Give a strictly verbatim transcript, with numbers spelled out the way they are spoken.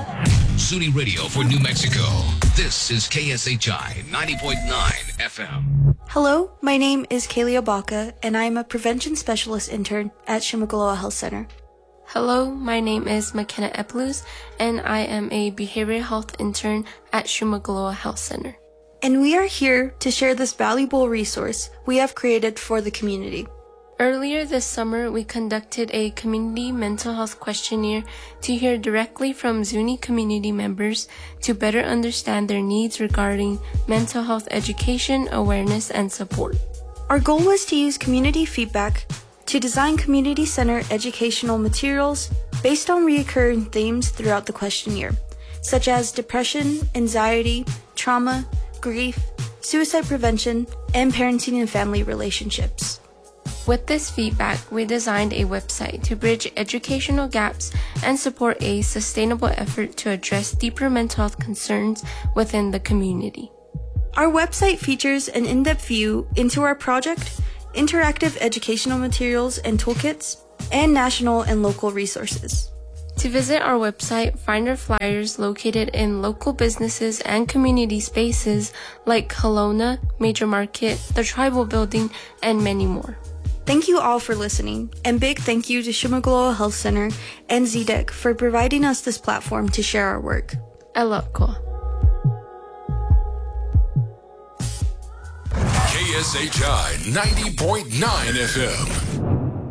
SUNY Radio for New Mexico. This is K S H I ninety point nine F M. Hello, my name is Kaylee Baca, and I am a prevention specialist intern at Shimogoloa Health Center. Hello, my name is McKenna Eplus, and I am a behavioral health intern at Shimogoloa Health Center. And we are here to share this valuable resource we have created for the community. Earlier this summer, we conducted a community mental health questionnaire to hear directly from Zuni community members to better understand their needs regarding mental health education, awareness, and support. Our goal was to use community feedback to design community-centered educational materials based on recurring themes throughout the questionnaire, such as depression, anxiety, trauma, grief, suicide prevention, and parenting and family relationships. With this feedback, we designed a website to bridge educational gaps and support a sustainable effort to address deeper mental health concerns within the community. Our website features an in-depth view into our project, interactive educational materials and toolkits, and national and local resources. To visit our website, find our flyers located in local businesses and community spaces like Kelowna, Major Market, the Tribal Building, and many more. Thank you all for listening, and big thank you to Shimogoloa Health Center and Z D E C for providing us this platform to share our work. Eloko. K S H I ninety point nine F M.